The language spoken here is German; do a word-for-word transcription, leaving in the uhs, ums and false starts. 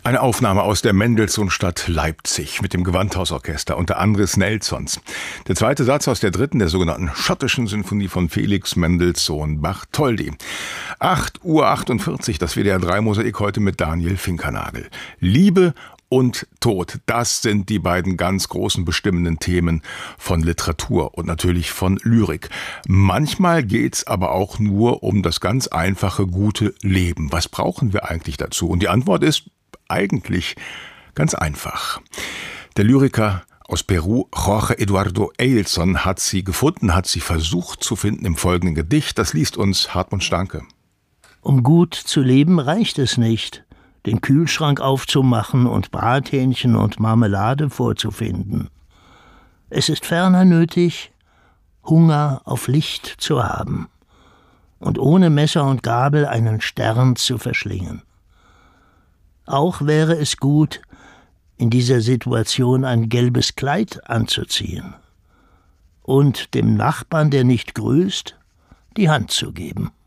Eine Aufnahme aus der Mendelssohnstadt Leipzig mit dem Gewandhausorchester unter Andres Nelsons. Der zweite Satz aus der dritten, der sogenannten schottischen Sinfonie von Felix Mendelssohn Bartholdy. acht Uhr achtundvierzig, das W D R drei Mosaik heute mit Daniel Finkernagel. Liebe und Tod, das sind die beiden ganz großen bestimmenden Themen von Literatur und natürlich von Lyrik. Manchmal geht's aber auch nur um das ganz einfache, gute Leben. Was brauchen wir eigentlich dazu? Und die Antwort ist eigentlich ganz einfach. Der Lyriker aus Peru, Jorge Eduardo Eilson, hat sie gefunden, hat sie versucht zu finden im folgenden Gedicht. Das liest uns Hartmut Stanke. Um gut zu leben reicht es nicht, den Kühlschrank aufzumachen und Brathähnchen und Marmelade vorzufinden. Es ist ferner nötig, Hunger auf Licht zu haben und ohne Messer und Gabel einen Stern zu verschlingen. Auch wäre es gut, in dieser Situation ein gelbes Kleid anzuziehen und dem Nachbarn, der nicht grüßt, die Hand zu geben.